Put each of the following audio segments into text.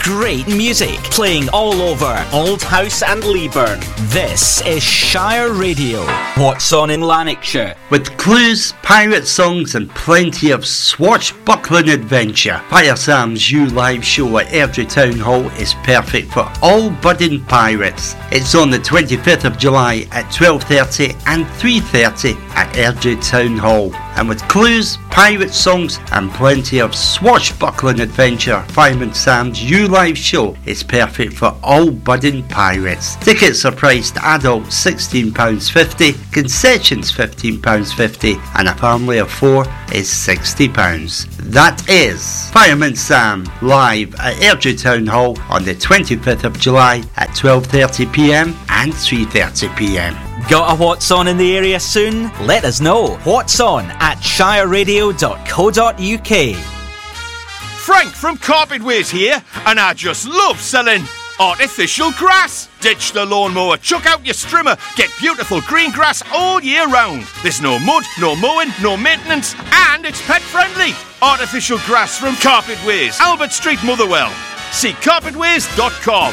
Great music playing all over Old House and Leeburn. This is Shire Radio. What's on in Lanarkshire? With clues, pirate songs and plenty of swashbuckling adventure, Fire Sam's U Live show at Airdrie Town Hall is perfect for all budding pirates. It's on the 25th of July at 12:30 and 3:30 at Airdrie Town Hall. And with clues, pirate songs and plenty of swashbuckling adventure, Fireman Sam's U Live show is perfect for all budding pirates. Tickets are priced adult £16.50, concessions £15.50, and a family of 4 is £60. That is Fireman Sam live at Airdrie Town Hall on the 25th of July at 12:30pm and 3:30pm. Got a What's On in the area soon? Let us know. What's On at shireradio.co.uk. Frank from Carpetways here, and I just love selling artificial grass. Ditch the lawnmower, chuck out your strimmer, get beautiful green grass all year round. There's no mud, no mowing, no maintenance, and it's pet friendly. Artificial grass from Carpetways, Albert Street, Motherwell. See carpetways.com.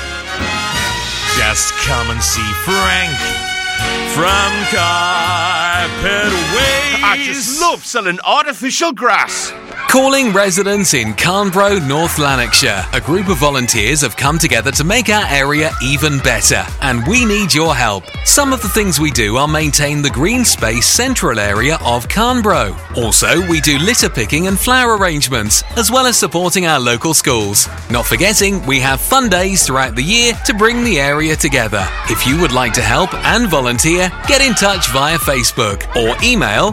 Just come and see Frank from Carpetways. I just love selling artificial grass. Calling residents in Carnbro, North Lanarkshire. A group of volunteers have come together to make our area even better, and we need your help. Some of the things we do are maintain the green space central area of Carnbro. Also, we do litter picking and flower arrangements, as well as supporting our local schools. Not forgetting, we have fun days throughout the year to bring the area together. If you would like to help and volunteer, get in touch via Facebook or email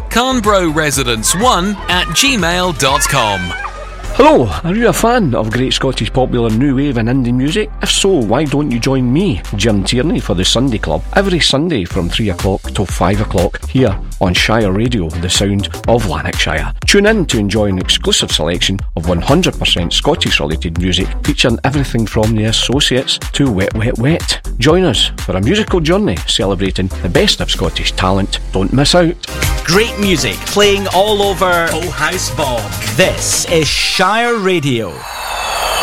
carnbroresidents1@gmail.com. Hello, are you a fan of great Scottish popular new wave and indie music? If so, why don't you join me, Jim Tierney, for the Sunday Club every Sunday from 3 o'clock till 5 o'clock here on Shire Radio, the sound of Lanarkshire. Tune in to enjoy an exclusive selection of 100% Scottish related music featuring everything from The Associates to Wet Wet Wet. Join us for a musical journey celebrating the best of Scottish talent. Don't miss out. Great music playing all over Old House Bog. This is Shire Radio.